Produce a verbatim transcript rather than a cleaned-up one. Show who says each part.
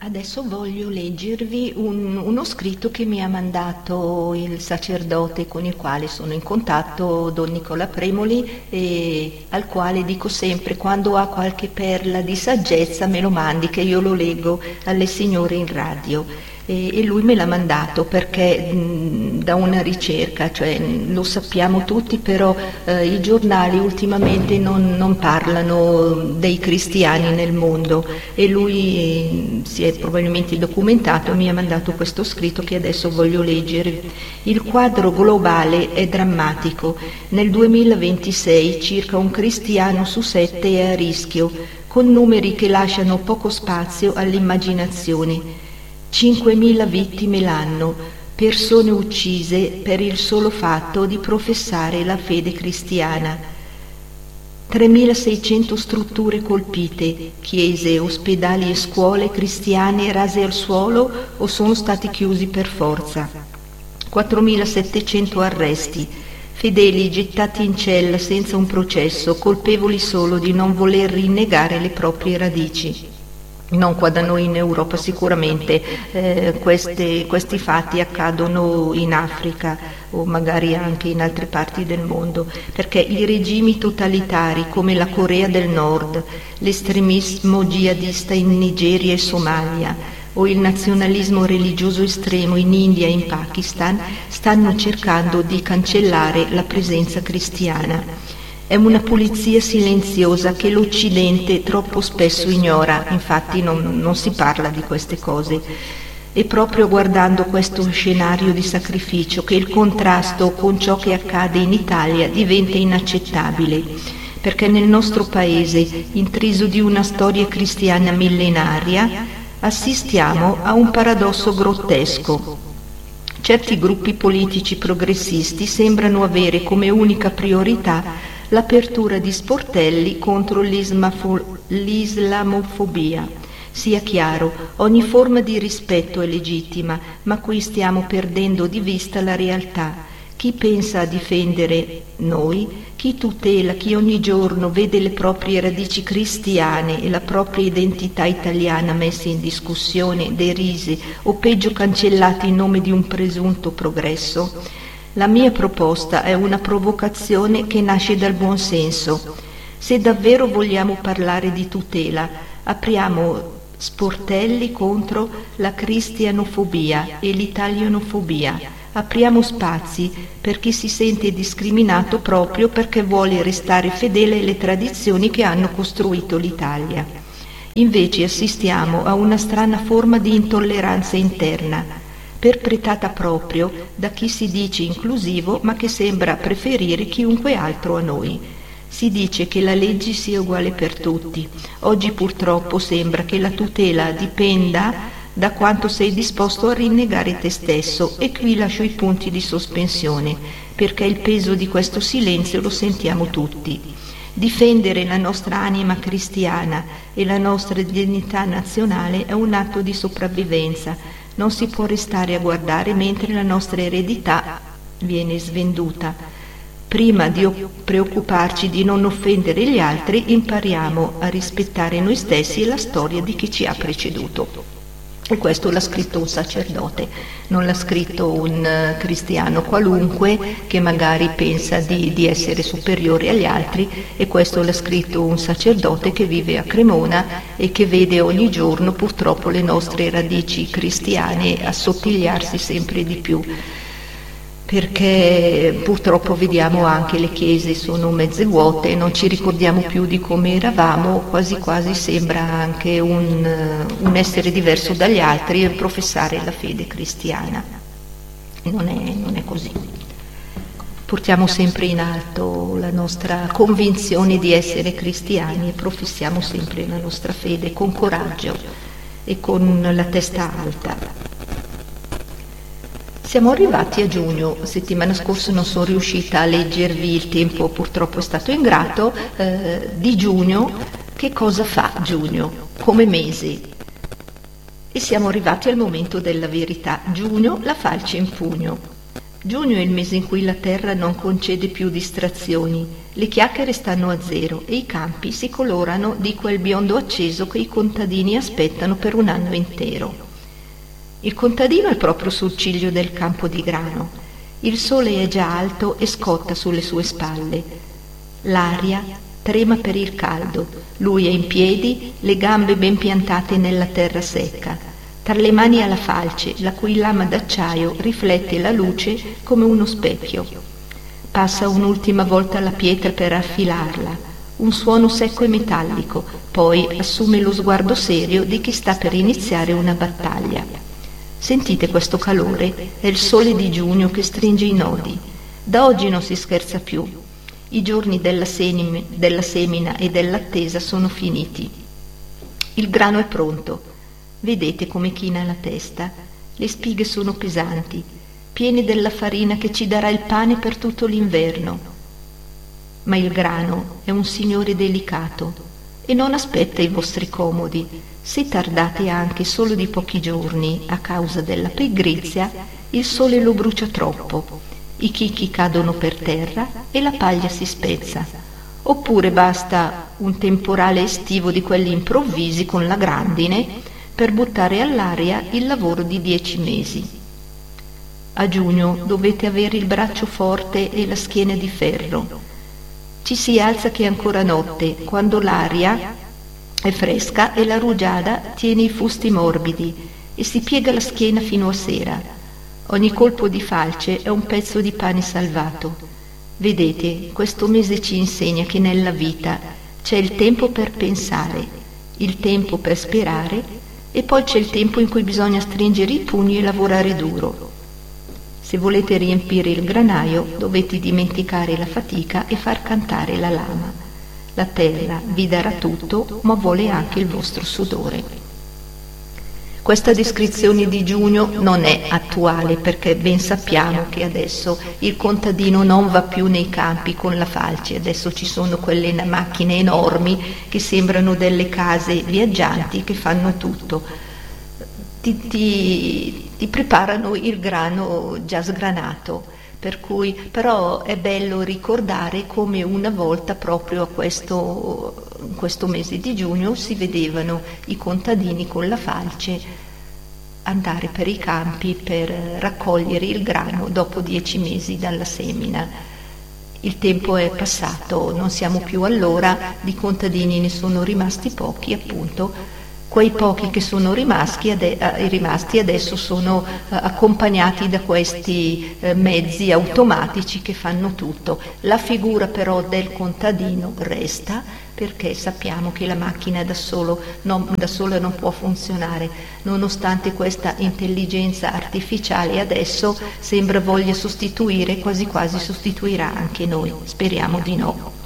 Speaker 1: Adesso voglio leggervi un- uno scritto che mi ha mandato il sacerdote con il quale sono in contatto, Don Nicola Premoli, e al quale dico sempre: quando ha qualche perla di saggezza me lo mandi, che io lo leggo alle signore in radio. E, e lui me l'ha mandato perché mh, da una ricerca, cioè lo sappiamo tutti, però eh, i giornali ultimamente non, non parlano dei cristiani nel mondo, e lui eh, si è probabilmente documentato e mi ha mandato questo scritto che adesso voglio leggere. Il quadro globale è drammatico. Nel duemilaventisei circa un cristiano su sette è a rischio, con numeri che lasciano poco spazio all'immaginazione. cinquemila vittime l'anno, persone uccise per il solo fatto di professare la fede cristiana. tremilaseicento strutture colpite, chiese, ospedali e scuole cristiane rase al suolo o sono stati chiusi per forza. quattromilasettecento arresti, fedeli gettati in cella senza un processo, colpevoli solo di non voler rinnegare le proprie radici. Non qua da noi in Europa sicuramente, eh, queste, questi fatti accadono in Africa o magari anche in altre parti del mondo, perché i regimi totalitari come la Corea del Nord, l'estremismo jihadista in Nigeria e Somalia o il nazionalismo religioso estremo in India e in Pakistan stanno cercando di cancellare la presenza cristiana. È una pulizia silenziosa che l'Occidente troppo spesso ignora, infatti non, non si parla di queste cose. È proprio guardando questo scenario di sacrificio che il contrasto con ciò che accade in Italia diventa inaccettabile, perché nel nostro paese, intriso di una storia cristiana millenaria, assistiamo a un paradosso grottesco. Certi gruppi politici progressisti sembrano avere come unica priorità l'apertura di sportelli contro l'ismafo- l'islamofobia. Sia chiaro, ogni forma di rispetto è legittima, ma qui stiamo perdendo di vista la realtà. Chi pensa a difendere noi, chi tutela, chi ogni giorno vede le proprie radici cristiane e la propria identità italiana messe in discussione, derise o peggio cancellate in nome di un presunto progresso? La mia proposta è una provocazione che nasce dal buon senso. Se davvero vogliamo parlare di tutela, apriamo sportelli contro la cristianofobia e l'italianofobia. Apriamo spazi per chi si sente discriminato proprio perché vuole restare fedele alle tradizioni che hanno costruito l'Italia. Invece assistiamo a una strana forma di intolleranza interna, perpetrata proprio da chi si dice inclusivo ma che sembra preferire chiunque altro a noi. Si dice che la legge sia uguale per tutti. Oggi purtroppo sembra che la tutela dipenda da quanto sei disposto a rinnegare te stesso, e qui lascio i punti di sospensione, perché il peso di questo silenzio lo sentiamo tutti. Difendere la nostra anima cristiana e la nostra dignità nazionale è un atto di sopravvivenza. Non si può restare a guardare mentre la nostra eredità viene svenduta. Prima di preoccuparci di non offendere gli altri, impariamo a rispettare noi stessi e la storia di chi ci ha preceduto. E questo l'ha scritto un sacerdote, non l'ha scritto un uh, cristiano qualunque che magari pensa di, di essere superiore agli altri, e questo l'ha scritto un sacerdote che vive a Cremona e che vede ogni giorno purtroppo le nostre radici cristiane assottigliarsi sempre di più, perché purtroppo vediamo anche le chiese sono mezze vuote, non ci ricordiamo più di come eravamo, quasi quasi sembra anche un, un essere diverso dagli altri e professare la fede cristiana. Non è, non è così. Portiamo sempre in alto la nostra convinzione di essere cristiani e professiamo sempre la nostra fede con coraggio e con la testa alta. Siamo arrivati a giugno, settimana scorsa non sono riuscita a leggervi, il tempo purtroppo è stato ingrato, eh, di giugno. Che cosa fa giugno come mese? E siamo arrivati al momento della verità. Giugno la falce in pugno. Giugno è il mese in cui la terra non concede più distrazioni, le chiacchiere stanno a zero e i campi si colorano di quel biondo acceso che i contadini aspettano per un anno intero. Il contadino è proprio sul ciglio del campo di grano. Il sole è già alto e scotta sulle sue spalle. L'aria trema per il caldo, lui è in piedi, le gambe ben piantate nella terra secca. Tra le mani ha la falce, la cui lama d'acciaio riflette la luce come uno specchio. Passa un'ultima volta la pietra per affilarla, un suono secco e metallico, poi assume lo sguardo serio di chi sta per iniziare una battaglia. Sentite questo calore? È il sole di giugno che stringe i nodi. Da oggi non si scherza più. I giorni della, senime, della semina e dell'attesa sono finiti. Il grano è pronto. Vedete come china la testa? Le spighe sono pesanti, piene della farina che ci darà il pane per tutto l'inverno. Ma il grano è un signore delicato e non aspetta i vostri comodi. Se tardate anche solo di pochi giorni a causa della pigrizia, il sole lo brucia troppo, i chicchi cadono per terra e la paglia si spezza. Oppure basta un temporale estivo di quelli improvvisi con la grandine per buttare all'aria il lavoro di dieci mesi. A giugno dovete avere il braccio forte e la schiena di ferro. Ci si alza che è ancora notte, quando l'aria è fresca e la rugiada tiene i fusti morbidi e si piega la schiena fino a sera. Ogni colpo di falce è un pezzo di pane salvato. Vedete, questo mese ci insegna che nella vita c'è il tempo per pensare, il tempo per sperare e poi c'è il tempo in cui bisogna stringere i pugni e lavorare duro. Se volete riempire il granaio dovete dimenticare la fatica e far cantare la lama. La terra vi darà tutto, ma vuole anche il vostro sudore. Questa descrizione di giugno non è attuale perché ben sappiamo che adesso il contadino non va più nei campi con la falce, adesso ci sono quelle macchine enormi che sembrano delle case viaggianti che fanno tutto, ti, ti, ti preparano il grano già sgranato, per cui però è bello ricordare come una volta proprio a questo, in questo mese di giugno si vedevano i contadini con la falce andare per i campi per raccogliere il grano dopo dieci mesi dalla semina. Il tempo è passato, non siamo più all'ora, di contadini ne sono rimasti pochi, appunto. Quei pochi che sono rimasti, ade- rimasti adesso sono eh, accompagnati da questi eh, mezzi automatici che fanno tutto. La figura però del contadino resta, perché sappiamo che la macchina da, solo non, da sola non può funzionare, nonostante questa intelligenza artificiale adesso sembra voglia sostituire, quasi quasi sostituirà anche noi, speriamo di no.